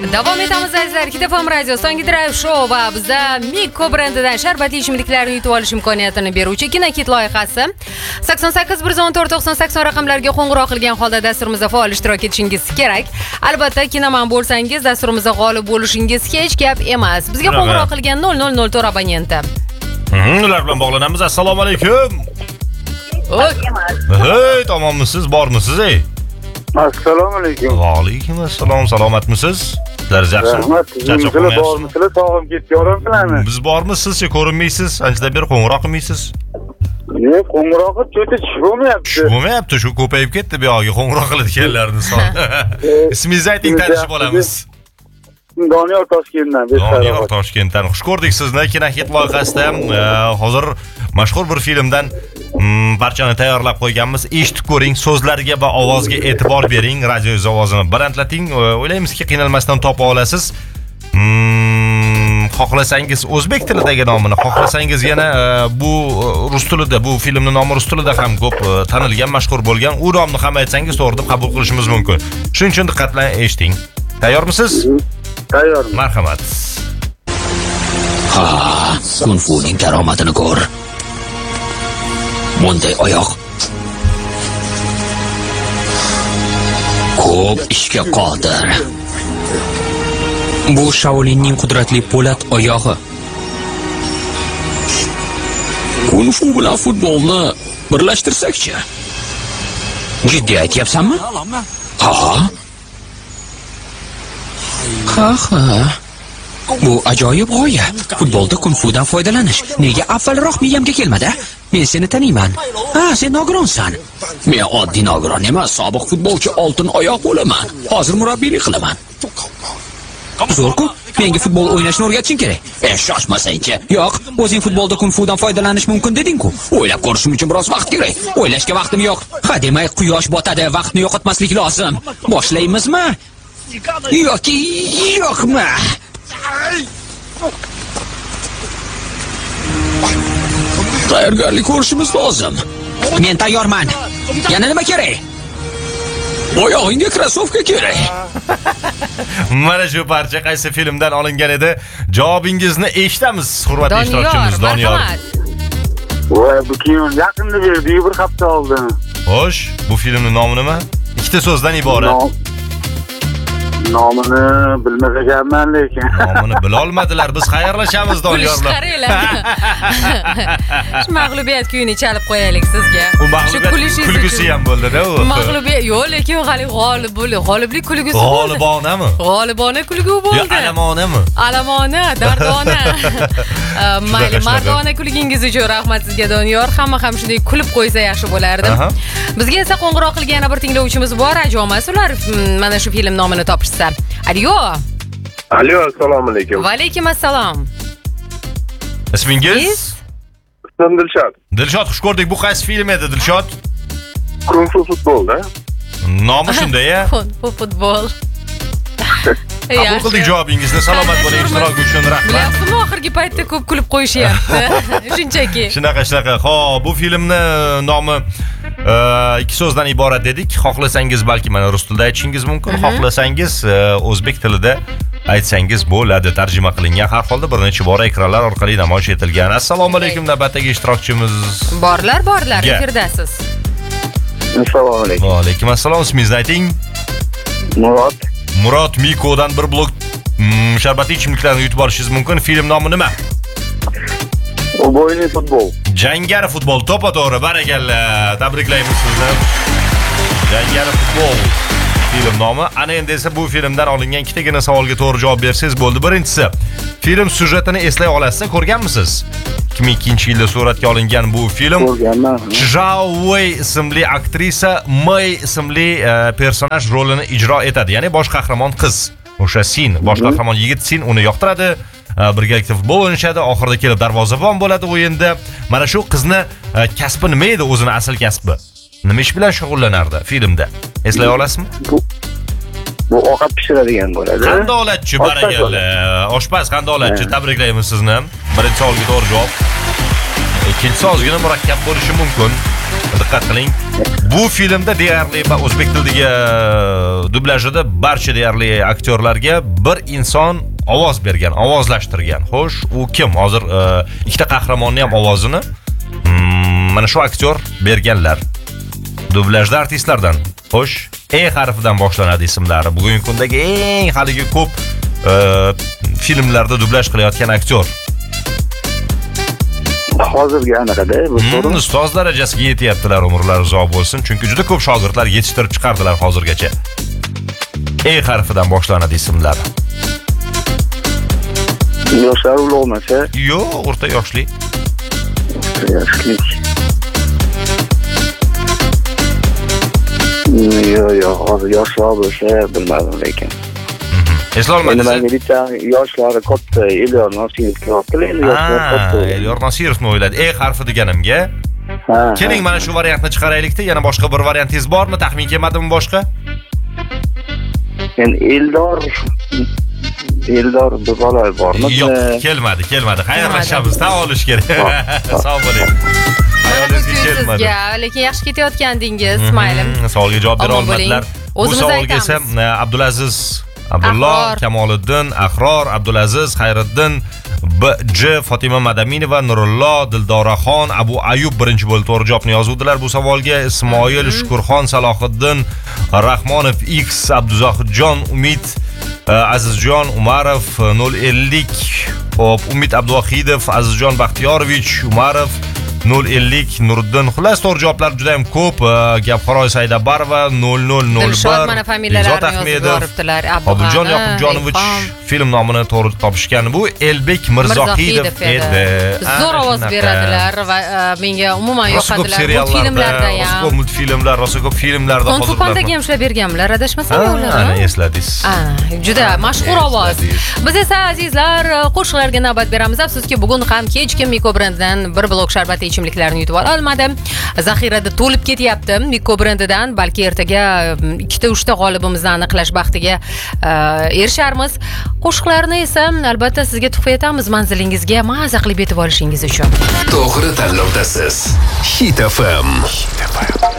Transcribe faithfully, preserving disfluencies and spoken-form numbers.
Davom etamiz azizlar. Hit F M Radio So'nggi Drive Show va bizda Miko brendidan sharbatli ichimliklarni yutib olish imkoniyatini beruvchi Kinokit loyihasi sakson sakkiz bir yuz o'n to'rt to'qson sakson raqamlarga qo'ng'iroq qilgan holda dasturimizda faol ishtirok etishingiz kerak. Albatta, kinoman bo'lsangiz, dasturimizda g'olib bo'lishingiz hech gap emas. Bizga qo'ng'iroq qilgan nol nol nol to'rt abonenti. Ular bilan bog'lanamiz. Assalomu alaykum. Hey, tamommisiz, bormisiz, ey? Assalomu alaykum. Va alaykum assalom. Salomatmisiz? Sizlar yaxshimi? Sizlar bormisizlar? Tog'im ketib yoramsizlarmi? Biz bormiz, sizchi ko'rinmaysiz. Anchadan beri qo'ng'iroq qilmaysiz. Ne, qo'ng'iroq cho'ta chiqmayapti. Chiqmayapti, shu ko'payib ketdi bu yoqqa qo'ng'iroq qiladiganlarning soni. Ismingizni ayting, tanishib olamiz. Doniyor Toshkentdan. Doniyor Toshkentdan. Xush ko'rdik sizni. Kinokit loyihasida hozir mashhur bir filmdan barchani tayyorlab qo'yganmiz. Eshitib ko'ring, so'zlarga va ovozga e'tibor bering, radio ovozini balandlating. O'ylaymizki, qiynalmasdan topa olasiz. Xohlasangiz o'zbek tilidagi nomini, xohlasangiz yana bu rus tilida, bu filmning nomi rus tilida ham ko'p tanilgan, mashhur bo'lgan. U nomni ham aytsangiz to'g'ri deb qabul qilishimiz mumkin. Shuning uchun diqqat bilan eshiting. Tayyormisiz? Tayyorman. Marhamat. Ha, Kung Fu'ning karomatini ko'r. Bunday oyoq ko'p ishga qodir. Bu Shaolinning qudratli po'lat oyog'i. Kung Fu bilan futbolni birlashtirsak-chi? Jiddiy aytyapsanmi? Ha. Ha ha. Bu ajoyib g'oya. Futbolda Kung Fu'dan foydalanish. Nega avvalroq miyamga kelmadi? Men seni taniyman. Ha, sen nogironsan. Men oddiy nogiron emas, sobiq futbolchi oltin oyoq bo'laman. Hozir murabbiylik qilaman. Zo'r-ku, menga futbol o'ynashni o'rgatishing kerak. E, shoshmasang-chi. Yo'q, o'zing futbolda Kung Fu'dan foydalanish mumkin deding-ku. O'ylab ko'rishim uchun biroz vaqt kerak. O'ylashga vaqtim yo'q. Ha, demak, quyosh botadi, vaqtni yo'qotmaslik lozim. Boshlaymizmi? Yoki yo'qmi? Tayyorgarlik ko'rishimiz lozim. Men tayyorman. Yana nima kerak? Oyog'ingga krossovka kerak. Mana shu parcha qaysi filmdan olingan edi? Javobingizni eshitamiz, hurmatli ishtirokchimiz Doniyor. Voy, bu kino yaqinda berdi, bir hafta oldin. Xo'sh, bu filmning nomi nima? Ikkita so'zdan iborat. Nomini bilmas ekanman lekin. Nomini bila olmadilar. Biz xayrlashamiz Doniyor bilan. Shu mag'lubiyat kuyini chalib qo'yaylik sizga. U mag'lubiyat kulgusi ham bo'ldi-da u. Mag'lubiyat yo'q, lekin hali g'olib bo'ldi. G'oliblik kulgusi bo'ldi. G'olibonami? G'olibona kulgu bo'ldi. Yo, alamonami? Alamona, dardona. Mayli, mardona kulgingiz uchun rahmat sizga Doniyor. Hamma ham shunday kulib qo'ysa yaxshi bo'lardi. Bizga esa qo'ng'iroq qilgan yana bir tinglovchimiz bor, ajomas ular mana shu film nomini topishsa. Alyo. Alyo, assalomu alaykum. Va alaykum assalom. Ismingiz? Ismim Dilshod. Dilshod, xush ko'rdik. Bu qaysi film edi, Dilshod? Kung Fu futbolda. Nomi shunday-a? Kung Fu futbol. Qabul qildik javobingizni. Salomat bo'ling, ishtirok uchun rahmat. Bilasizmi, oxirgi paytda ko'p kulib qo'yishyapti. Shunchaki. Shunaqa shunaqa. Xo'p, bu filmni nomi ikki so'zdan iborat dedik. Xohlasangiz balki mana rus tilida aytishingiz mumkin, xohlasangiz o'zbek tilida aytsangiz bo'ladi. Tarjima qilingan har holda bir necha bor ekranlar orqali namoyish etilgan. Assalomu alaykum, navbatdagi ishtirokchimiz. Borlar, borlar, efirdasiz. Assalomu alaykum. Va alaykum assalom, ismingizni ayting. Murod. Murod, Mikodan bir blok sharbatli ichimliklarni yutib olishingiz mumkin. Film nomi nima? O'yinli futbol. Jangari futbol, to'pa-to'g'ri, barakalla. Tabriklaymiz sizni. Jangari futbol film nomi. Ana endi esa bu filmdan olingan ikkitagina savolga to'g'ri javob bersangiz bo'ldi. Birinchisi, film syujetini eslay olasizmi? Ko'rganmisiz? ikki ming ikkinchi yilda suratga olingan bu film. Ko'rganman. Zhao Wei ismli aktrisa Mei ismli personaj rolini ijro etadi. Ya'ni bosh qahramon qiz. O'sha Sin, bosh qahramon yigit Sin uni yoqtiradi. Birgalikda futbol o'ynashadi, oxirida kelib darvozabon bo'ladi o'yinda. Mana shu qizni kasbi nima edi, o'zini asl kasbi? Nima ish bilan shug'ullanardi filmda? Eslay olasizmi? Bu ovqat pishiradigan bo'ladi. Qandolatchi, barakalla. Oshpaz, qandolatchi. Tabriklaymiz sizni. Birinchi savolga to'g'ri javob. Ikkinchisi ozgina murakkab bo'lishi mumkin. Diqqat qiling. Bu filmda deyarli o'zbek tilidagi dublyajida barcha deyarli aktyorlarga bir inson ovoz bergan, ovozlashtirgan. Xo'sh, u kim? Hozir ikkita qahramonni ham ovozini mana shu aktyor berganlar. Dublyajda artistlardan. Xo'sh, E harfidan boshlanadi ismlari. Bugungi kundagi eng haligi ko'p filmlarda dublyaj qilayotgan aktyor. Hozirgi anaqada bu so'rim ustoz darajasiga yetyaptilar, umrlari uzoq bo'lsin. Chunki juda ko'p shogirdlar yetishtirib chiqardilar hozirgacha. E harfidan boshlanadi ismlari. yoshlar ulug'masa, Yo'q, o'rta yoshli. yoshlik. Yo'q, yo'q, hozir yoshlar bo'lsa bilmadim lekin. Eslolmadingiz? Endi bitta yoshlari katta Elyor Nosirov kelyapti, endi yoshlar katta. Elyor Nosirovni o'yladi. E harfi deganimga. Ha. Keling, mana shu variantni chiqaraylik-da. Yana boshqa bir variantingiz bormi? Taxmin kelmadimi boshqa? Endi Eldor Eldor bir bola bormi? Yo'q, kelmadi, kelmadi. Xayrlashamiz, tan olish kerak. Sog' bo'ling. Hayolingizga kelmadi. Sizga, lekin yaxshi ketayotgandingiz, maylim. Savolga javob bera Omon bo'ling. olmadilar. Bu O'zimiz savolga esa aytamiz. Abdulaziz Abdulloh, Ahror. Kamoliddin, Ahror, Abdulaziz, Xayriddin, B J, Fatima Madaminova, Nurullo, Dildoraxon, Abu Ayub birinchi bo'lib to'g'ri javobni yozuvdilar bu savolga. Ismoil, Shukurxon, Salohiddin, Rahmonov, X, Abduzohidjon, Umid, Azizjon Umarov, nol ellik, hop, Umid Abduvahidov, Azizjon Baxtiyorovich, Umarov, nol ellik, Nuriddin. Xullas, to'g'ri javoblar juda ham ko'p. Gapxoroy Saydabarova, nol nol nol bir. Dilshod mana familiyalarini yozib boribdilar. Obuljon Yoqubjonovich film nomini to'g'ri topishgan. Bu Elbek Mirzohidov edi. Zo'r ovoz beradilar va menga umuman yoqadilar. Bu filmlarda ham. Ko'p multfilmlar, rosa ko'p filmlarda hozir. Konfukondagi ham ishlab berganlar, adashmasam ular. Ana esladingiz. Juda mashhur ovoz. Biz esa azizlar qo'shiqlarga navbat beramiz. Afsuski bugun ham kechki Miko brendidan bir blok sharbatli ichimliklarni yutib olmadim. Zaxirada to'lib ketyapti Miko brendidan. Balki ertaga ikkita uchta g'olibimizni aniqlash baxtiga erisharmiz. Qo'shiqlarni esa albatta sizga tuhfa etamiz manzilingizga maza qilib yetib olishingiz uchun. To'g'ri tanlovdasiz. Hit F M.